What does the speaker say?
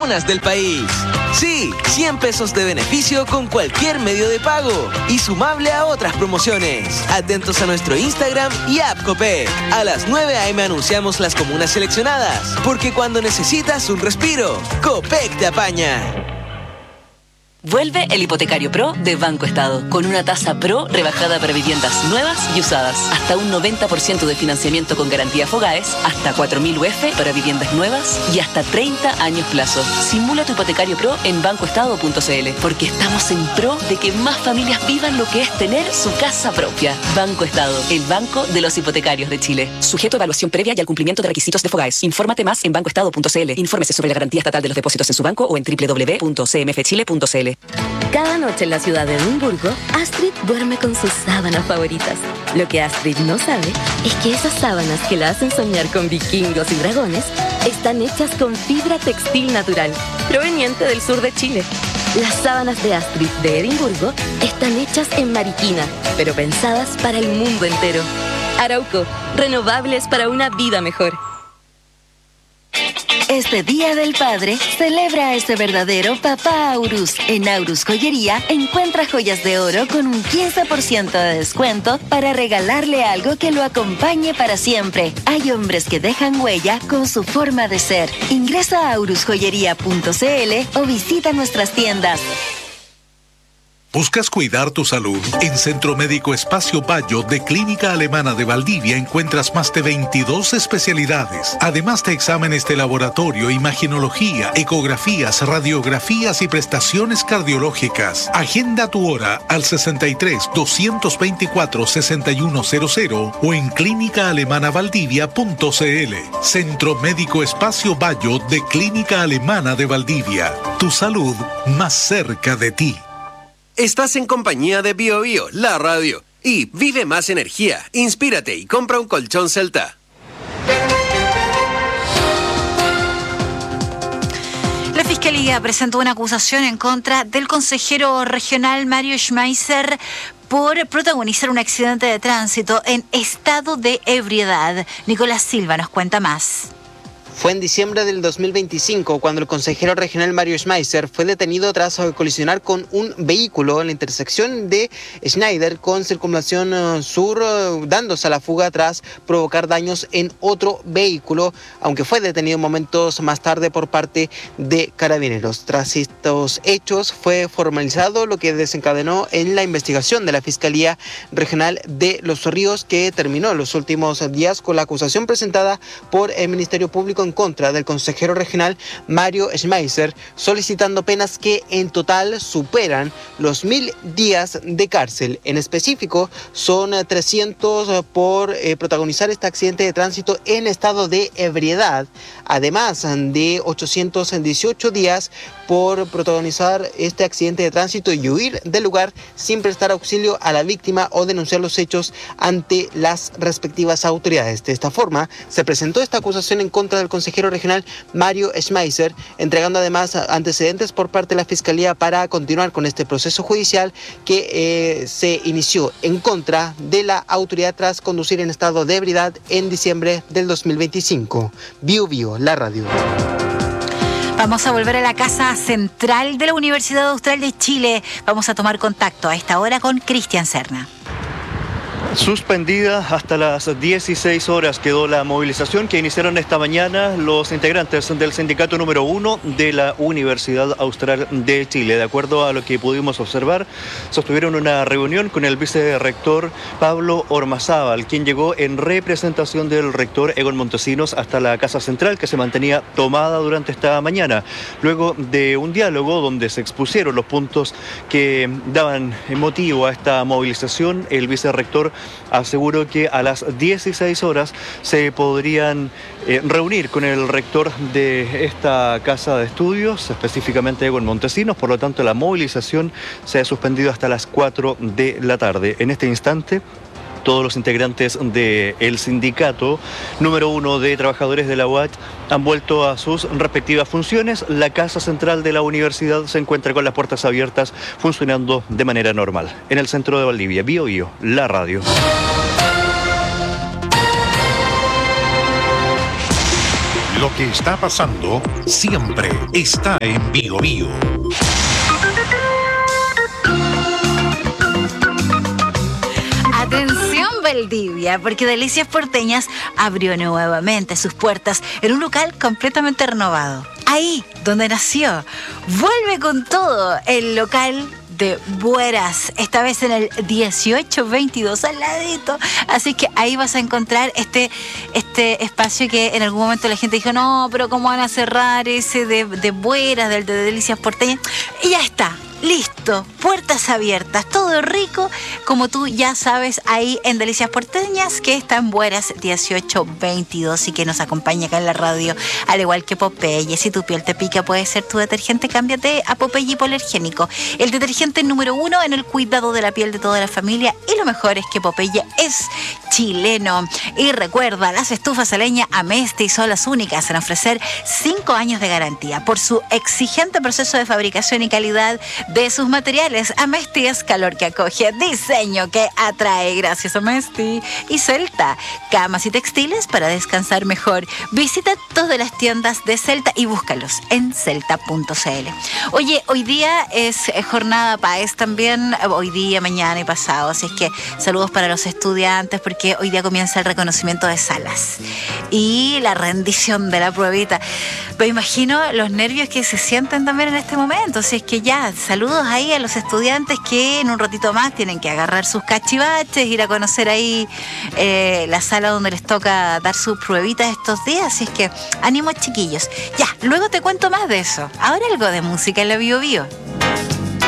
comunas del país. Sí, 100 pesos de beneficio con cualquier medio de pago y sumable a otras promociones. Atentos a nuestro Instagram y app Copec. A las 9 a.m. anunciamos las comunas seleccionadas, porque cuando necesitas un respiro, Copec te apaña. Vuelve el Hipotecario Pro de Banco Estado, con una tasa Pro rebajada para viviendas nuevas y usadas. Hasta un 90% de financiamiento con garantía Fogaes, hasta 4.000 UF para viviendas nuevas y hasta 30 años plazo. Simula tu Hipotecario Pro en bancoestado.cl, porque estamos en pro de que más familias vivan lo que es tener su casa propia. Banco Estado, el banco de los hipotecarios de Chile. Sujeto a evaluación previa y al cumplimiento de requisitos de Fogaes. Infórmate más en bancoestado.cl. Infórmese sobre la garantía estatal de los depósitos en su banco o en www.cmfchile.cl. Cada noche en la ciudad de Edimburgo, Astrid duerme con sus sábanas favoritas. Lo que Astrid no sabe es que esas sábanas que la hacen soñar con vikingos y dragones están hechas con fibra textil natural, proveniente del sur de Chile. Las sábanas de Astrid de Edimburgo están hechas en Mariquina, pero pensadas para el mundo entero. Arauco, renovables para una vida mejor. Este Día del Padre, celebra a ese verdadero papá Aurus. En Aurus Joyería, encuentra joyas de oro con un 15% de descuento para regalarle algo que lo acompañe para siempre. Hay hombres que dejan huella con su forma de ser. Ingresa a aurusjoyería.cl o visita nuestras tiendas. ¿Buscas cuidar tu salud? En Centro Médico Espacio Bayo de Clínica Alemana de Valdivia encuentras más de 22 especialidades, además de exámenes de laboratorio, imaginología, ecografías, radiografías y prestaciones cardiológicas. Agenda tu hora al 63-224-6100 o en clínicaalemanaValdivia.cl. Centro Médico Espacio Bayo de Clínica Alemana de Valdivia. Tu salud más cerca de ti. Estás en compañía de Bio Bio, la radio. Y vive más energía, inspírate y compra un colchón Celta. La Fiscalía presentó una acusación en contra del consejero regional Mario Schmeiser por protagonizar un accidente de tránsito en estado de ebriedad. Nicolás Silva nos cuenta más. Fue en diciembre del 2025 cuando el consejero regional Mario Schmeiser fue detenido tras colisionar con un vehículo en la intersección de Schneider con Circunvalación Sur, dándose a la fuga tras provocar daños en otro vehículo, aunque fue detenido momentos más tarde por parte de Carabineros. Tras estos hechos fue formalizado, lo que desencadenó en la investigación de la Fiscalía Regional de Los Ríos, que terminó en los últimos días con la acusación presentada por el Ministerio Público en contra del consejero regional Mario Schmeiser, solicitando penas que en total superan los 1.000 días de cárcel. En específico, son 300 por protagonizar este accidente de tránsito en estado de ebriedad, además de 818 días por protagonizar este accidente de tránsito y huir del lugar sin prestar auxilio a la víctima o denunciar los hechos ante las respectivas autoridades. De esta forma, se presentó esta acusación en contra del consejero regional Mario Schmeiser, entregando además antecedentes por parte de la Fiscalía para continuar con este proceso judicial que se inició en contra de la autoridad tras conducir en estado de ebriedad en diciembre del 2025. Bio Bio, la radio. Vamos a volver a la casa central de la Universidad Austral de Chile. Vamos a tomar contacto a esta hora con Cristian Serna. Suspendida hasta las 16 horas quedó la movilización que iniciaron esta mañana los integrantes del sindicato número 1 de la Universidad Austral de Chile. De acuerdo a lo que pudimos observar, sostuvieron una reunión con el vicerrector Pablo Ormazábal, quien llegó en representación del rector Egon Montesinos hasta la Casa Central, que se mantenía tomada durante esta mañana. Luego de un diálogo donde se expusieron los puntos que daban motivo a esta movilización, el vicerrector aseguró que a las 16 horas se podrían reunir con el rector de esta casa de estudios, específicamente Egon Montesinos. Por lo tanto, la movilización se ha suspendido hasta las 4 de la tarde. En este instante, todos los integrantes del sindicato número 1 de trabajadores de la UACH han vuelto a sus respectivas funciones. La casa central de la universidad se encuentra con las puertas abiertas, funcionando de manera normal. En el centro de Valdivia, Bio Bio, la radio. Lo que está pasando siempre está en Bio Bio. Atención Valdivia, porque Delicias Porteñas abrió nuevamente sus puertas en un local completamente renovado. Ahí donde nació, vuelve con todo el local de Bueras, esta vez en el 1822 al ladito. Así que ahí vas a encontrar este espacio que en algún momento la gente dijo, no, pero ¿cómo van a cerrar ese de Bueras, del de Delicias Porteñas? Y ya está. Listo, puertas abiertas, todo rico, como tú ya sabes, ahí en Delicias Porteñas, que está en Bueras 1822 y que nos acompaña acá en la radio, al igual que Popeye. Si tu piel te pica, puede ser tu detergente, cámbiate a Popeye Hipoalergénico, el detergente número 1 en el cuidado de la piel de toda la familia, y lo mejor es que Popeye es chileno. Y recuerda, las estufas a leña Amesti son las únicas en ofrecer 5 años de garantía por su exigente proceso de fabricación y calidad de sus materiales. Amesti es calor que acoge, diseño que atrae. Gracias Amesti. Y Celta, camas y textiles para descansar mejor. Visita todas las tiendas de Celta y búscalos en celta.cl. Oye, hoy día es jornada PAES también, hoy día, mañana y pasado, así es que saludos para los estudiantes, porque hoy día comienza el reconocimiento de salas y la rendición de la pruebita. Me imagino los nervios que se sienten también en este momento, así es que ya, saludos ahí a los estudiantes que en un ratito más tienen que agarrar sus cachivaches, ir a conocer ahí la sala donde les toca dar sus pruebitas estos días, así es que ánimo chiquillos. Ya, luego te cuento más de eso. Ahora algo de música en la Bio Bio.